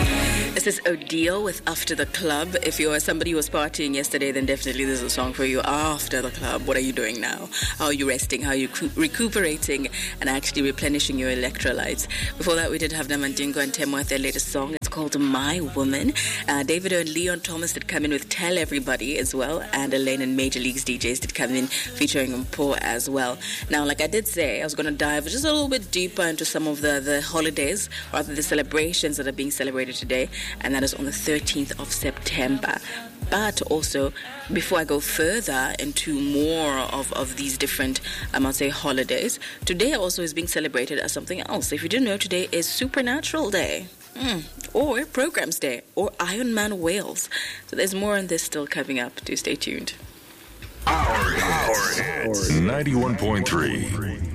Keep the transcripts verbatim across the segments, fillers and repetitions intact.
This is Odile with After the Club. If you're somebody who was partying yesterday, then definitely this is a song for you. After the club, what are you doing now? How are you resting? How are you cu- recuperating and actually replenishing your electrolytes? Before that, we did have Namandingo and Temo with their latest song. It's called My Woman. Uh, David and Leon Thomas did come in with Tell Everybody as well. And Elaine and Major Leagues D Js did come in featuring Mpo as well. Now, like I did say, I was going to dive just a little bit deeper into some of the, the holidays, rather the celebrations that are being celebrated today. And that is on the thirteenth of September. But also, before I go further into more of, of these different, I might say, holidays, today also is being celebrated as something else. If you didn't know, today is Supernatural Day. Mm. Or Programs Day. Or Iron Man Wales. So there's more on this still coming up. Do stay tuned. Our Hits. ninety-one point three.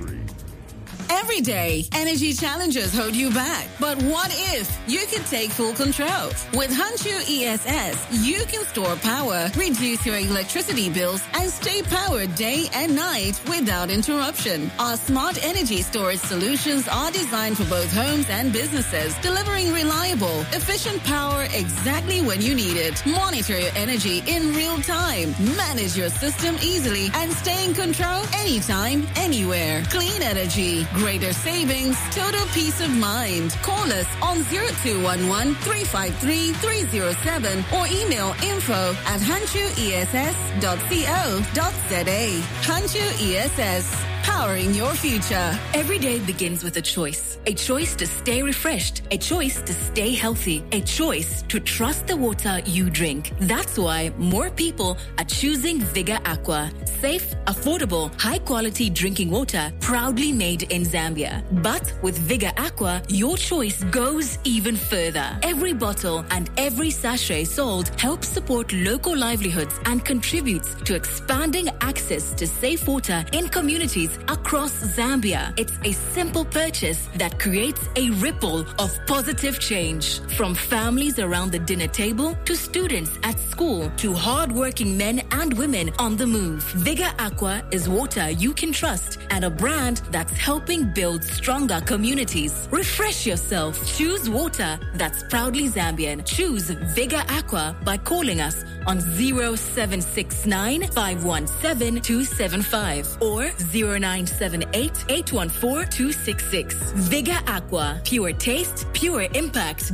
Every day, energy challenges hold you back. But what if you could take full control? With Hanchu E S S, you can store power, reduce your electricity bills, and stay powered day and night without interruption. Our smart energy storage solutions are designed for both homes and businesses, delivering reliable, efficient power exactly when you need it. Monitor your energy in real time, manage your system easily, and stay in control anytime, anywhere. Clean energy. Greater savings, total peace of mind. Call us on zero two one one, three five three, three zero seven or email info at hanchu e s s dot co dot z a. Hanchu E S S, powering your future. Every day begins with a choice. A choice to stay refreshed. A choice to stay healthy. A choice to trust the water you drink. That's why more people are choosing Vigor Aqua. Safe, affordable, high-quality drinking water proudly made in Zambia. But with Vigor Aqua, your choice goes even further. Every bottle and every sachet sold helps support local livelihoods and contributes to expanding access to safe water in communities across Zambia. It's a simple purchase that creates a ripple of positive change. From families around the dinner table to students at school to hardworking men and women on the move. Vigor Aqua is water you can trust and a brand that's helping build stronger communities. Refresh yourself. Choose water that's proudly Zambian. Choose Vigor Aqua by calling us on zero seven six nine, five one seven, two seven five or zero nine seven eight, eight one four, two six six. Vigor Aqua. Pure taste, pure impact.